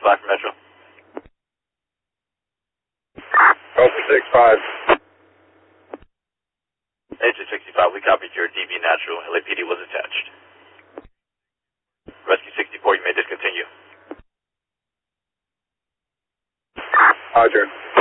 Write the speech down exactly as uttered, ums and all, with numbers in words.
sixty-five for Metro. Delta six five. Agent sixty-five, we copied your D B natural. L A P D was attached. Rescue sixty-four, you may discontinue. Roger.